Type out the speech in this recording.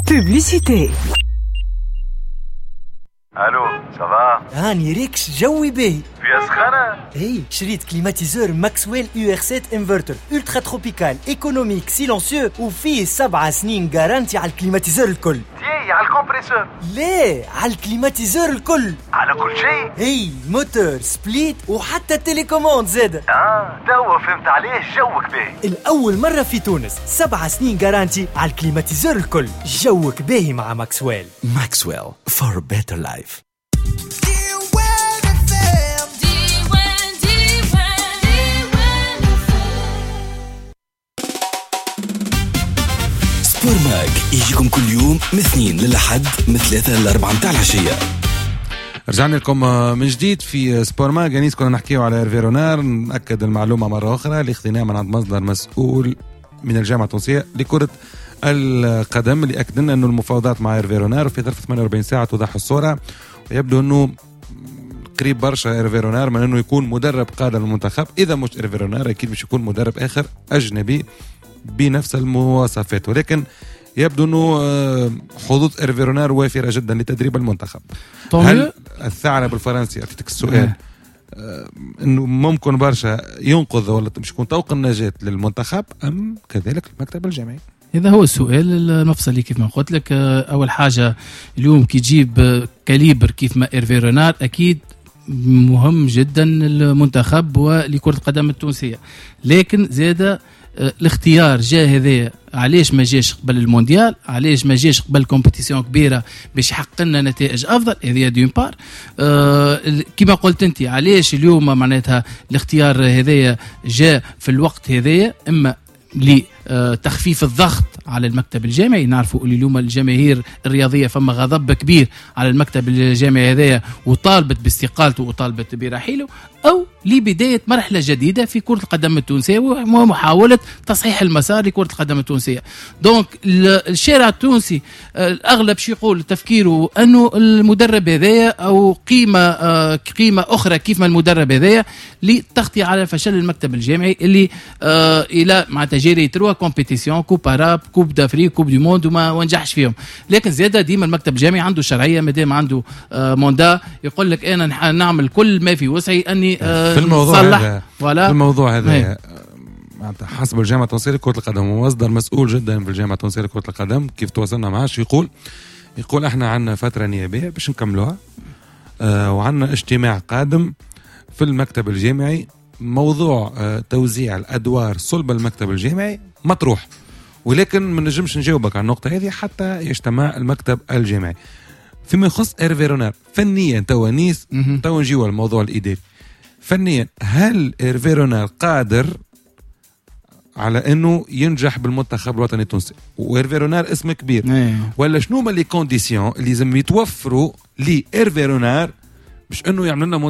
Publicité. الو صباح هاني ريكس جوي باهي فيها سخانة. اي شريت كليماتيزور ماكسويل UR7 انفرتر الترا تروبيكال ايكونوميك سيلونسيو وفيه 7 سنين جارانتي على الكليماتيزور الكل. تي على الكمبريسور؟ ليه على الكليماتيزور الكل، على كل شيء. اي موتور سبليت وحتى التليكوموند زاد. توا فهمت عليه جوك باهي. الأول مرة في تونس 7 سنين جارانتي على الكليماتيزور الكل. جوك باهي مع ماكسويل. ماكسويل for a better life. سبور ماك يجيكم كل يوم من اثنين للأحد من 3 ل 4 متاع العشية. رجعنا لكم من جديد في سبور ماك. يعني كنا نحكيو على إيرفي رونار. نأكد المعلومة مرة أخرى اللي خذيناها من عند مصدر مسؤول من الجامعة التونسية لكرة القدم اللي أكد لنا أنه المفاوضات مع إيرفي رونار في ظرف 48 ساعة توضح الصورة، ويبدو أنه قريب برشا إيرفي رونار من أنه يكون مدرب قادم المنتخب. إذا مش إيرفي رونار أكيد مش يكون مدرب آخر أجنبي بنفس المواصفات، ولكن يبدو أنه حظوظ إيرفي رونار وافرة جدا لتدريب المنتخب. هل الثعلب الفرنسي أعطيتك السؤال انه ممكن برشا ينقذ ولا مش يكون طوق النجاة للمنتخب ام كذلك المكتب الجامعي؟ هذا هو السؤال المفصلي كيف ما قلت لك. اول حاجه اليوم كي تجيب كاليبر كيف ما إيرفي رونار اكيد مهم جدا المنتخب ولكرة القدم التونسية، لكن زاده الاختيار جاء هذا علاش ما جاش قبل المونديال، علاش ما جاش قبل كومبيتيسيون كبيره باش يحقق لنا نتائج افضل. هذه دون بار كما قلت انت علاش اليوم معناتها الاختيار هذايا جاء في الوقت هذايا، اما لتخفيف الضغط على المكتب الجامعي. نعرفوا اللي اليوم الجماهير الرياضيه فما غضب كبير على المكتب الجامعي هذايا وطالبت باستقالته وطالبت برحيله، او لبدايه مرحله جديده في كره القدم التونسيه ومحاوله تصحيح المسار لكره القدم التونسيه. دونك الشارع التونسي الاغلب شي يقول تفكيره انه المدرب هذايا او قيمه اخرى كيف ما المدرب هذايا لتغطيه على فشل المكتب الجامعي اللي الى مع تجاري 3 كومبيتيسيون كوب اراب كوب دافريك كوب دي موند وما نجحش فيهم. لكن زياده ديما المكتب الجامعي عنده شرعيه مادام عنده موندا يقول لك انا نعمل كل ما في وسعي اني في الموضوع هذا حسب الجامعة التونسية لكرة القدم ومصدر مسؤول جدا في الجامعة التونسية لكرة القدم كيف تواصلنا معاه يقول احنا عنا فترة نيابية باش نكملوها وعنا اجتماع قادم في المكتب الجامعي. موضوع توزيع الأدوار صلب المكتب الجامعي مطروح، ولكن ما نجمش نجاوبك على النقطة هذه حتى يجتمع المكتب الجامعي. فيما يخص إيرفي رونار فنيا توا نجيو الموضوع الإداري. فنيا هل إيرفي رونار قادر على انه ينجح بالمنتخب الوطني التونسي؟ وإيرفي رونار اسم كبير ولا شنو هما لي كونديسيون اللي لازم يتوفروا لإيرفي رونار باش انه يعمل لنا